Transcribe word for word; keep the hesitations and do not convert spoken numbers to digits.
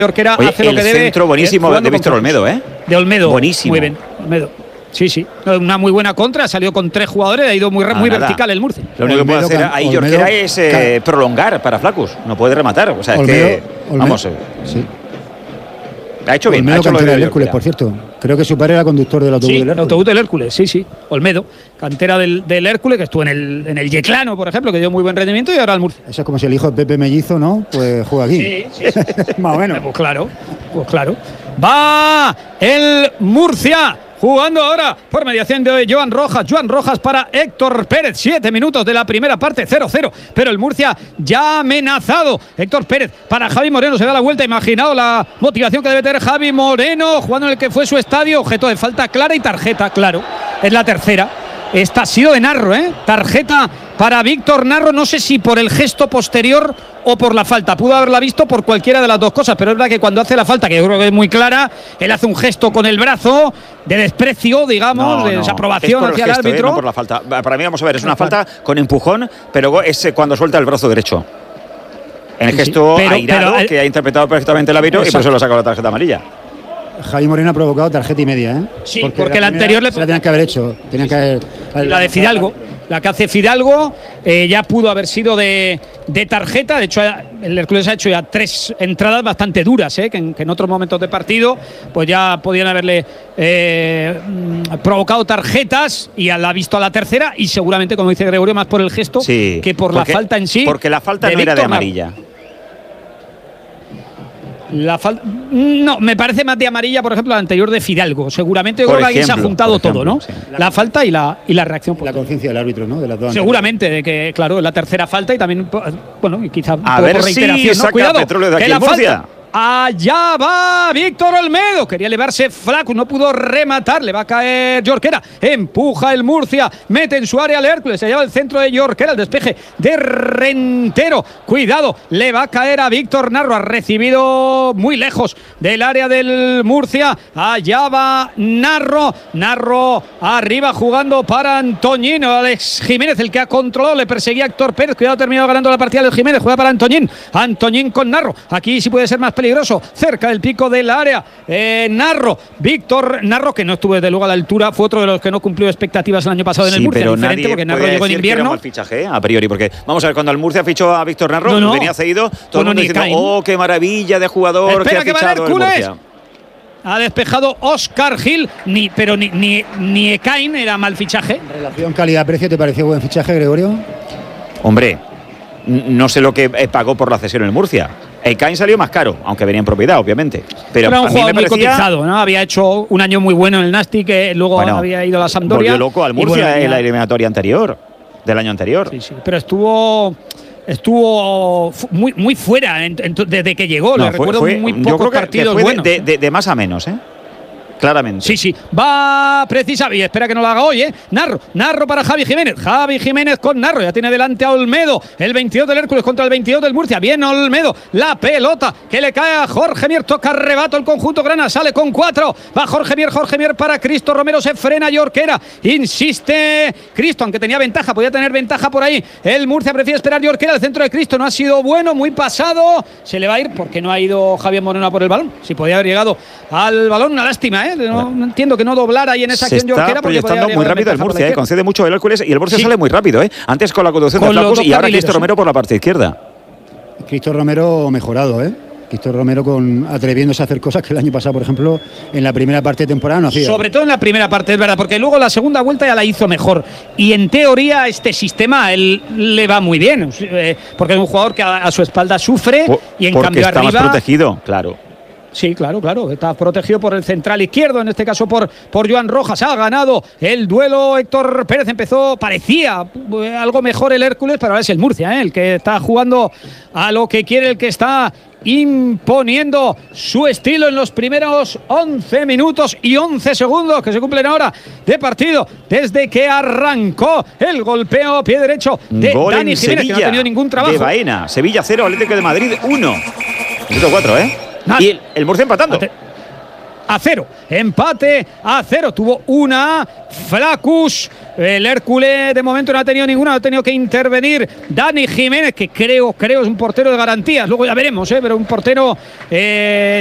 Jorquera Oye, hace lo el que debe. centro buenísimo eh, de Víctor Olmedo, ¿eh? De Olmedo. Buenísimo. Muy bien, Olmedo. Sí, sí. Una muy buena contra, salió con tres jugadores, ha ido muy, Ah, muy nada. vertical el Murcia. Lo único que puede hacer ahí Olmedo, Jorquera es eh, prolongar para Flaccus. No puede rematar. O sea, Olmedo, es que. Olmedo, vamos. Eh, sí. Ha hecho bien. Olmedo, Ha hecho lo cantera de del Hércules, Jorquera. por cierto. Creo que su padre era conductor del autobús Sí, del el Hércules. autobús del Hércules, sí, sí. Olmedo, cantera del, del Hércules, que estuvo en el, en el Yeclano, por ejemplo, que dio muy buen rendimiento, y ahora el Murcia. Eso es como si el hijo de Pepe Mellizo, ¿no? Pues juega aquí. Sí, sí, sí. Más o menos. Pues claro, pues claro. Va el Murcia. Jugando ahora por mediación de Joan Rojas. Joan Rojas para Héctor Pérez. Siete minutos de la primera parte, cero cero. Pero el Murcia ya amenazado. Héctor Pérez para Javi Moreno. Se da la vuelta. Imaginado la motivación que debe tener Javi Moreno. Jugando en el que fue su estadio. Objeto de falta clara y tarjeta, claro. Es la tercera. Esta ha sido de Narro, ¿eh? Tarjeta para Víctor Narro. No sé si por el gesto posterior o por la falta. Pudo haberla visto por cualquiera de las dos cosas, pero es verdad que cuando hace la falta, que yo creo que es muy clara, él hace un gesto con el brazo de desprecio, digamos, No, de no, desaprobación es por hacia el, el, gesto, árbitro. eh, no por la falta. Para mí, vamos a ver, es una falta con empujón, pero es cuando suelta el brazo derecho. En el Sí, gesto pero- airado, pero, eh, que ha interpretado perfectamente el árbitro y por exacto. eso le ha sacado la tarjeta amarilla. Javi Moreno ha provocado tarjeta y media, ¿eh? Sí, porque la primera anterior le- se la tenían que haber hecho. Tenían que haber, Y la de Fidalgo, la que hace Fidalgo, eh, ya pudo haber sido de, de tarjeta. De hecho, el Hércules ha hecho ya tres entradas bastante duras, eh, que, en, que en otros momentos de partido pues ya podían haberle eh, provocado tarjetas, y la ha visto a la tercera, y seguramente, como dice Gregorio, más por el gesto Sí, que por porque- la falta en sí. Porque la falta no era de Víctor Narro. amarilla. La falta, no, me parece más de amarilla, por ejemplo, la anterior de Fidalgo. Seguramente yo Por creo que aquí se ha ejemplo, juntado por ejemplo, todo, ¿no? sí. La falta y la, y la reacción. la conciencia del árbitro, ¿no? De las dos. Seguramente, de que, claro, es la tercera falta, y también, bueno, y quizá un A poco ver por si reiteración, ¿no? saca Cuidado, Petróleo de que aquí la en Murcia. falta. Allá va Víctor Olmedo. Quería elevarse Flaccus, no pudo rematar. Le va a caer Jorquera. Empuja el Murcia. Mete en su área al Hércules. Se lleva el centro de Jorquera. El despeje de Rentero. Cuidado. Le va a caer a Víctor Narro. Ha recibido muy lejos del área del Murcia. Allá va Narro. Narro arriba jugando para Antoñín. Alex Jiménez, el que ha controlado. Le perseguía a Héctor Pérez. Cuidado, ha terminado ganando la partida de Jiménez. Juega para Antoñín. Antoñín con Narro. Aquí sí puede ser más peligroso, cerca del pico del área. Eh, Narro, Víctor Narro, que no estuvo desde luego a la altura, fue otro de los que no cumplió expectativas el año pasado en el Sí, Murcia, pero diferente, nadie porque Narro puede llegó en decir que era un invierno. mal fichaje, ¿eh? A priori, porque vamos a ver, cuando el Murcia fichó a Víctor Narro, No, no. venía cedido, todo Bueno, el mundo ni diciendo, Caín. oh, qué maravilla de jugador Espera que que ha va el fichado el Hércules. Murcia. Ha despejado Óscar Gil, ni, pero ni, ni, ni Ekain era mal fichaje. En relación calidad-precio, ¿te pareció buen fichaje, Gregorio? Hombre, n- no sé lo que eh, pagó por la cesión en el Murcia. Ekain salió más caro, aunque venía en propiedad, obviamente. Pero Era un a mí jugador me muy parecía, cotizado, ¿no? Había hecho un año muy bueno en el Nasti, que luego Bueno, había ido a la Sampdoria. volvió loco al y Murcia bueno, en ya- la eliminatoria anterior, del año anterior. Sí, sí, pero estuvo estuvo fu- muy muy fuera en- en- desde que llegó. No, Le fue- recuerdo fue- muy yo pocos creo que- que partidos fue de, buenos. de- de- de más a menos, ¿eh? Claramente. Sí, sí, va precisa y espera que no lo haga hoy, ¿eh? Narro, Narro para Javi Jiménez. Javi Jiménez con Narro, ya tiene delante a Olmedo. El veintidós del Hércules contra el veintidós del Murcia. Bien Olmedo, la pelota que le cae a Jorge Mier. Toca rebato el conjunto grana, sale con cuatro. Va Jorge Mier, Jorge Mier para Cristo Romero. Se frena Jorquera. Insiste Cristo, aunque tenía ventaja, podía tener ventaja por ahí. El Murcia prefiere esperar Jorquera. El centro de Cristo no ha sido bueno, muy pasado. Se le va a ir porque no ha ido Javier Moreno a por el balón. Si podía haber llegado al balón, una lástima, ¿eh? No, no entiendo que no doblara ahí en esa Se acción está Jorquera, porque podía proyectando haber muy llegado rápido el ventaja por la Murcia, ¿eh? izquierda. Concede mucho el Hércules y el Murcia Sí. sale muy rápido, ¿eh? Antes con la conducción Con de los Flaccus dos y ahora carrileros, Cristo Romero ¿eh? por la parte izquierda. Cristo Romero mejorado, ¿eh? Cristo Romero con atreviéndose a hacer cosas que el año pasado, por ejemplo, en la primera parte de temporada no hacía. Sobre todo en la primera parte, es verdad, porque luego la segunda vuelta ya la hizo mejor. Y en teoría este sistema a él le va muy bien, eh, porque es un jugador que a, a su espalda sufre Po- y en porque cambio está arriba… más protegido, claro. Sí, claro, claro. Está protegido por el central izquierdo, en este caso por, por Joan Rojas. Ha ganado el duelo Héctor Pérez. Empezó, parecía eh, algo mejor el Hércules, pero ahora es el Murcia, ¿eh? El que está jugando a lo que quiere, el que está imponiendo su estilo en los primeros once minutos y once segundos que se cumplen ahora de partido desde que arrancó el golpeo pie derecho de Gol Dani en Jiménez, Sevilla, que no ha tenido ningún trabajo. de Baena. Sevilla cero, Atlético de Madrid uno. Minuto cuatro, ¿eh? Nada. Y el, el Murcia empatando. Ate- a cero. Empate a cero. Tuvo una Flaccus. El Hércules de momento no ha tenido ninguna, no ha tenido que intervenir Dani Jiménez, que creo, creo es un portero de garantías. Luego ya veremos, ¿eh? Pero un portero... Eh,